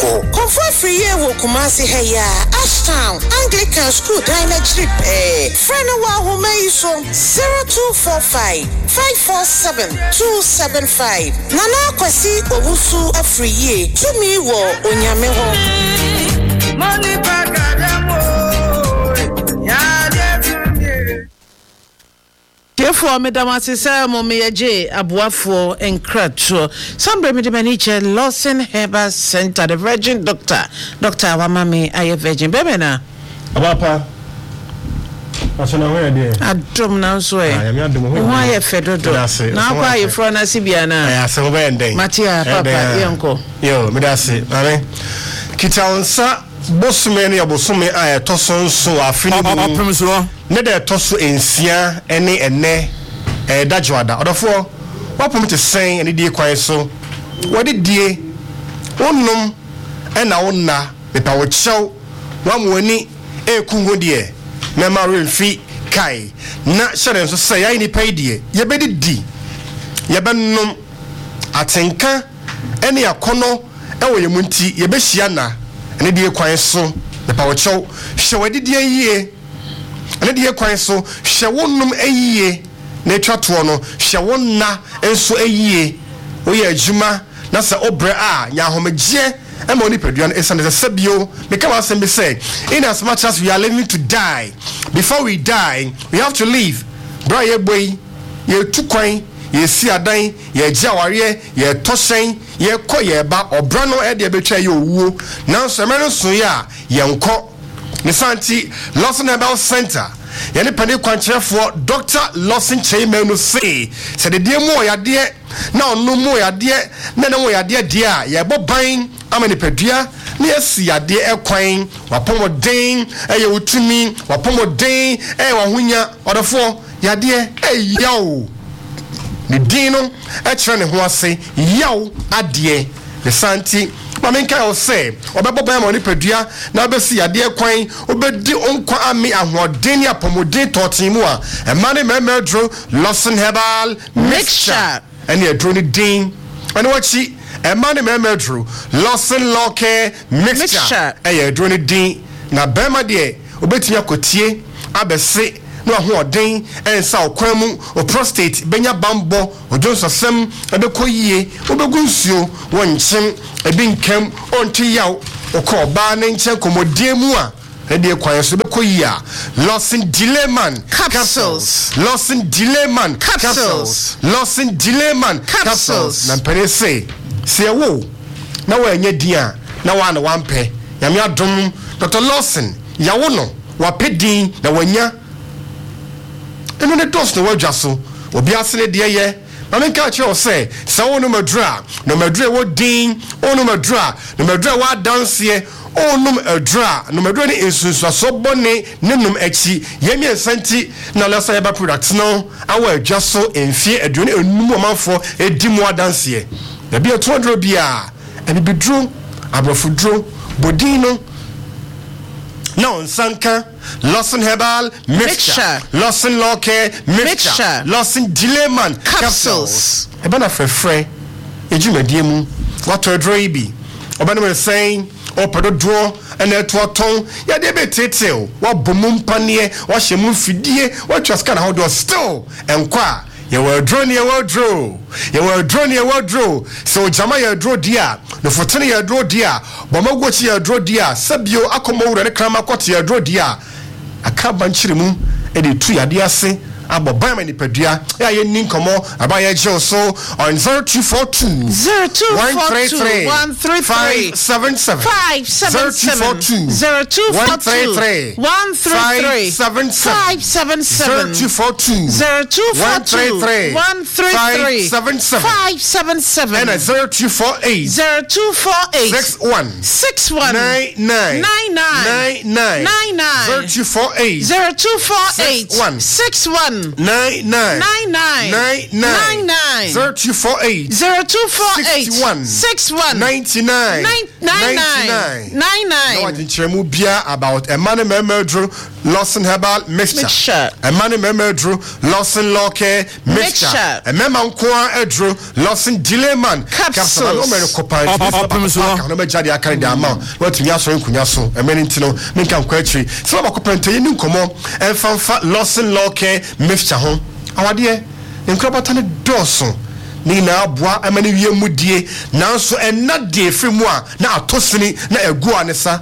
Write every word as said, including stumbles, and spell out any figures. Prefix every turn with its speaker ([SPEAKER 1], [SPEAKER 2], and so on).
[SPEAKER 1] Congo. Comfort free year wo Kumasi Heya, Ashtown, Anglican School, Dina Trip, eh. Frenawa who may so zero two four five five four seven two seven five. Nana Kwasi Owusu a free year to me wo Onyameho. Money back Therefore, Madam Assessor Momeje Abuafo and Kratcho. Some Remedy Lawson Herbal Center, the Virgin Doctor, Doctor Wamami, I Virgin Bebena.
[SPEAKER 2] Abapa. What's on where dear?
[SPEAKER 1] I don't know so. Why a federal now why you from Sibiana?
[SPEAKER 2] I saw when day.
[SPEAKER 1] Matia, Papa, Yanko.
[SPEAKER 2] Yo, Medasi, I mean, Kitansa. Bosumeni abosumi aye toso so afini mu promise ne de toso ensia ene ene eh dajwada odofo wapom te sen ene die kwan so wode die wonnom ena wonna mepa wo chew wamwani ekungo die na ma remfi kai na shere so se yayi ni paidie ye bedi di ye bennom atenka ene yakono ewo ye munti ye behia na ene die kwan so me pa wo chew hye wadi die yie ene die kwan so hye wonnum ayie na twato no hye wonna enso ayie wo ye adwuma na se obre a nya homagye e ma oni peduan esa ne sebio me ka wasem be say in as much as we are living to die, before we die we have to live. Bra ye boy ye tu kwan ye si adan ye jaware ye tosen ye ko ye ba obra no e de betwa ye owuo na so me no so ya ye nko ne santi Lawson Herbal Center ye ne pane kwankyerefo Doctor Lawson Chairman no say se de die mu oyade na onu mu oyade na na mu oyade de a ye boban amane pedua na ye si ade ekwan wapomoden e ye utumi wapomoden e wahunya odofo yade e yawo ni dino e kire ne ho ase yaw ade ne santi mamenka o say obeboba ma ni pedua na obesi ade kwan obedi onkwa ami ahoden ni apomoden totin mu a e mane memedro Lawson Herbal mixture ene edro ni din ene wachi e mane memedro Lawson Loke mixture e edro ni din na bema de obetumi akotie abese no ahoden ensa okwamu o prostate benya bambo odonsosem ebekoyie obegunsuo wonchim ebinkam onti yaw okoba ne nche komodie mu a ede kwan so bekoyia Lawson Dileman capsules Lawson Dileman capsules Lawson Dileman capsules na perese se wo na wa anya dia na wa na wampe yame adom Doctor Lawson yawo no wa pedin na wanya eno ne dos no wadwaso obi asene de ye na me ka che o say se wo no madura no madura wo din ono madura no madura wa dance ye ono madura no madura ni ensunsu so bone nenum achi yemi ensanti na Lawson Herbal products no awa adwaso enfie aduone enum amanfo edimu dance ye na bi two hundred bia eni bidru abrofudru bodino no sanka Lawson Herbal mixture, Lawson Loke mixture, Lawson Dileman capsules. Ebana frefre ejumedie mu wato edro ibi obana me saying opedo draw and eto ton ya de betetel wa bomum panie wa hyemu fidie wa twaska na how do still enkwa ye were draw near were draw ye were draw near were draw so jama ye draw dia no fotene ye draw dia bomagwochi ye draw dia sabio akomo wure ne krama kwoti ye draw dia akaba nchire mu e de tu ya dia se aboban mani pedua ya ye ninkomo abaye je so on zero two four two
[SPEAKER 1] zero two four two one three three
[SPEAKER 2] five seven seven
[SPEAKER 1] five seven seven zero two four two one three three five seven seven
[SPEAKER 2] zero two four two
[SPEAKER 1] zero two four two one three three five seven seven
[SPEAKER 2] and zero two four eight
[SPEAKER 1] zero two four eight
[SPEAKER 2] six one
[SPEAKER 1] six one
[SPEAKER 2] nine nine
[SPEAKER 1] nine nine
[SPEAKER 2] nine nine
[SPEAKER 1] nine nine
[SPEAKER 2] zero two four eight
[SPEAKER 1] zero two four eight
[SPEAKER 2] one
[SPEAKER 1] six one one
[SPEAKER 2] nine nine
[SPEAKER 1] nine nine
[SPEAKER 2] nine nine
[SPEAKER 1] nine
[SPEAKER 2] zero two four eight
[SPEAKER 1] zero two four eight
[SPEAKER 2] six one
[SPEAKER 1] six one
[SPEAKER 2] ninety nine
[SPEAKER 1] nine nine nine nine.
[SPEAKER 2] Now I think you bia about a man member drew Lawson Herbal mixture. A man member drew Lawson Law Care mixture. A member Kwa drew Lawson Dileman
[SPEAKER 1] capsules.
[SPEAKER 2] No man copa. No me jadi akari da amount. What you so kunyaso. A man intino minka kwetri. So ba kopente yin komo en fanfa Lawson Law Care mixture ho. Awade nkrobata ne doso. Ni na aboa amani wie mudie nanso enna de fremu a na atosini na egu anesa